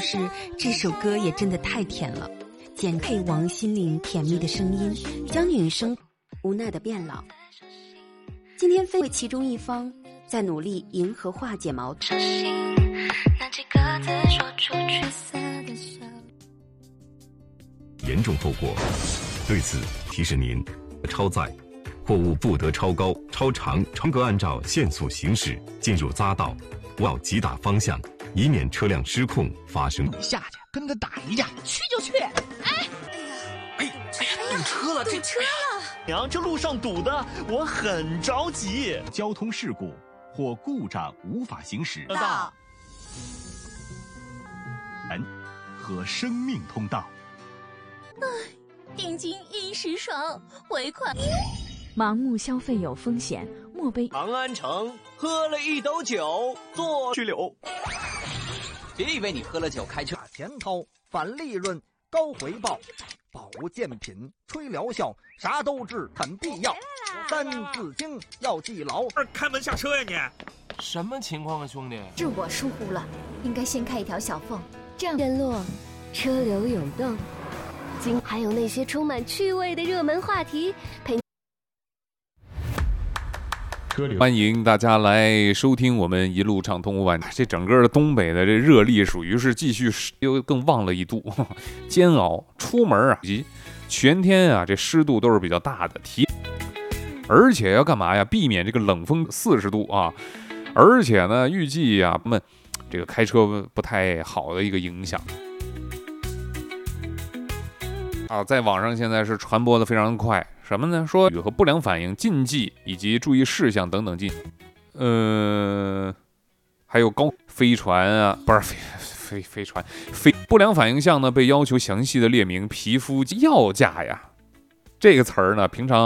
是这首歌也真的太甜了，简配王心凌甜蜜的声音，将女生无奈的变老。今天非为其中一方在努力迎合化解矛盾。 严重后果，对此提示您：超载货物不得超高、超长，严格按照限速行驶，进入匝道，勿要急打方向，以免车辆失控发生。 你下去跟他打一架， 去就去。 堵车了， 堵车了！ 娘，这路上堵的，我很着急。交通事故或故障无法行驶道和生命通道。 定金一时爽，尾款。 盲目消费有风险，莫被长安城喝了一斗酒做拘留。 别以为你喝了酒开车， 钱掏，返利润，高回报，保健品，吹疗效，啥都治，很必要。三字经要记牢。 开门下车呀你！ 什么情况啊，兄弟？ 是我疏忽了，应该先开一条小缝，这样电落，车流涌动，还有那些充满趣味的热门话题陪。 欢迎大家来收听我们一路畅通无晚。这整个的东北的这热力属于是继续又更旺了一度，煎熬。出门啊，以及全天啊，这湿度都是比较大的，而且要干嘛呀？避免这个冷风40度啊。而且呢，预计啊，们这个开车不太好的一个影响啊，在网上现在是传播的非常快。什么呢？说和不良反应禁忌以及注意事项等等禁，还有飞船啊，不是飞船不良反应项呢，被要求详细的列明皮肤要价呀。这个词儿呢，平常